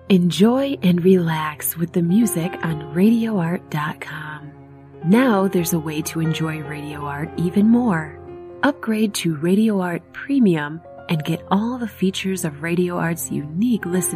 Enjoy and relax with the music on RadioArt.com. Now there's a way to enjoy Radio Art even more. Upgrade to Radio Art Premium and get all the features of Radio Art's unique listening